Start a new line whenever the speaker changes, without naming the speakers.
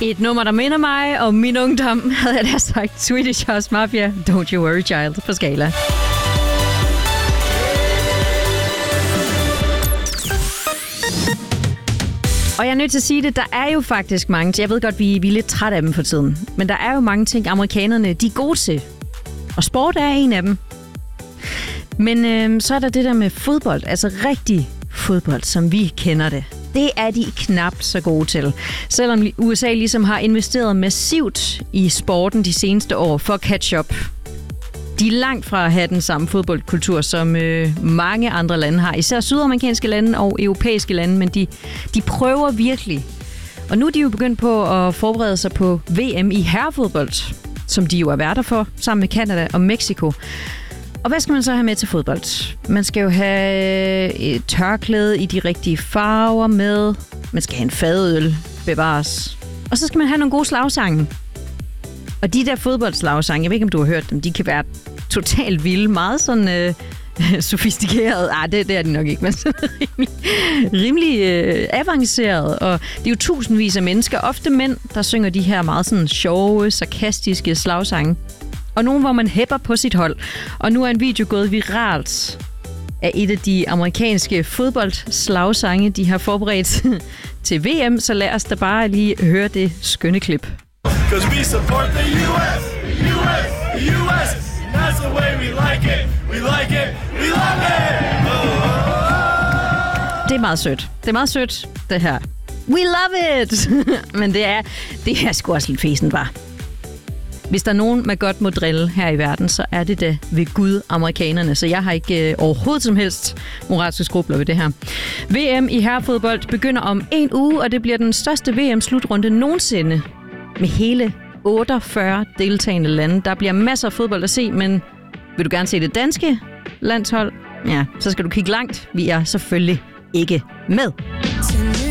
Et nummer, der minder mig om min ungdom, havde jeg da sagt. Swedish House Mafia, Don't You Worry Child på Skala. Og jeg er nødt til at sige det, der er jo faktisk mange, jeg ved godt, vi er lidt trætte af dem for tiden, men der er jo mange ting, amerikanerne, de er gode til. Og sport er en af dem. Men så er der det der med fodbold, altså rigtig fodbold, som vi kender det. Det er de knap så gode til. Selvom USA ligesom har investeret massivt i sporten de seneste år for at catch up. De er langt fra at have den samme fodboldkultur, som mange andre lande har. Især sydamerikanske lande og europæiske lande, men de prøver virkelig. Og nu er de jo begyndt på at forberede sig på VM i herrefodbold, som de jo er værter for, sammen med Canada og Mexico. Og hvad skal man så have med til fodbold? Man skal jo have et tørklæde i de rigtige farver med. Man skal have en fadøl, bevares. Og så skal man have nogle gode slagsange. Og de der fodboldslagsange, jeg ved ikke, om du har hørt dem, de kan være totalt vilde, meget sådan sofistikeret. Det er de nok ikke, men sådan rimelig avanceret. Og det er jo tusindvis af mennesker, ofte mænd, der synger de her meget sådan sjove, sarkastiske slagsange. Og nogen, hvor man hæpper på sit hold. Og nu er en video gået viralt af et af de amerikanske fodboldslagsange, de har forberedt til VM. Så lad os da bare lige høre det skønne klip.
Cause we support the US, US, US. That's the way we like it. We like it. We love it.
Det er meget sødt. Det er meget sødt, det her. We love it! Men det er sgu også lidt fesen, var. Hvis der er nogen, man godt må drille her i verden, så er det da ved Gud amerikanerne. Så jeg har ikke overhovedet som helst moralske skrubler ved det her. VM i herrefodbold begynder om 1 uge, og det bliver den største VM-slutrunde nogensinde. Med hele 48 deltagende lande. Der bliver masser af fodbold at se, men vil du gerne se det danske landshold? Ja, så skal du kigge langt. Vi er selvfølgelig ikke med.